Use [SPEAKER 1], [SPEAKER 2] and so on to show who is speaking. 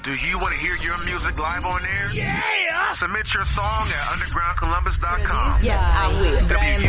[SPEAKER 1] Do you want to hear your music live on air? Yeah! Submit your song at undergroundcolumbus.com.
[SPEAKER 2] Yes, I will.